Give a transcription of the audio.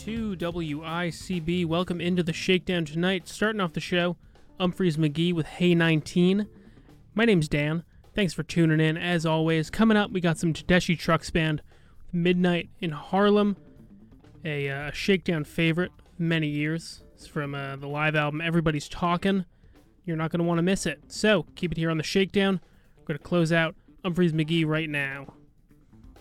to WICB. Welcome into the Shakedown tonight. Starting off the show, Umphrey's McGee with Hey 19. My name's Dan. Thanks for tuning in. As always, coming up, we got some Tedeschi Trucks Band, Midnight in Harlem, a Shakedown favorite of many years. It's from the live album Everybody's Talking. You're not going to want to miss it. So, keep it here on the Shakedown. We're going to close out Umphrey's McGee right now.